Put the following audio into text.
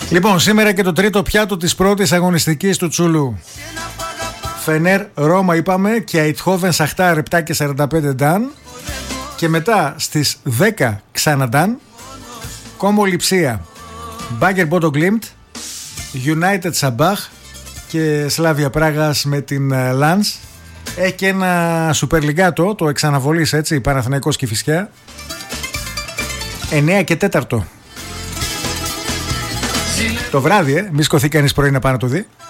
Λοιπόν, σήμερα και το τρίτο πιάτο της πρώτης αγωνιστικής του Τσουλού. Φενέρ Ρώμα είπαμε και Αιτχόβεν Σαχτάρ 7 και 45 Νταν. Και μετά στις 10 ξανά Νταν. Κόμο Λιψία, Μπάγκερ Μπότο Γκλίμπτ, United Σαμπάχ και Σλάβια Πράγας με την Λανς. Έχει και ένα Σουπερλιγκάτο, το εξαναβολής έτσι, Παναθηναϊκός Κηφισιά. 9 και 4 το βράδυ, μη σκοθεί κανείς πρωί να πάει να το δει.